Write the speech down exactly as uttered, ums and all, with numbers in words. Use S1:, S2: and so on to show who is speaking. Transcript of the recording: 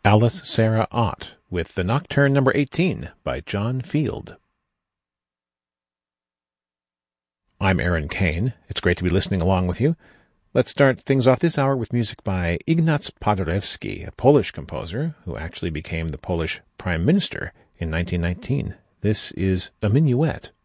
S1: Alice Sarah Ott with the Nocturne number eighteen by John Field. I'm Aaron Kane. It's great to be listening along with you. Let's start things off this hour with music by Ignaz Paderewski, a Polish composer who actually became the Polish Prime Minister in nineteen nineteen. This is a minuet.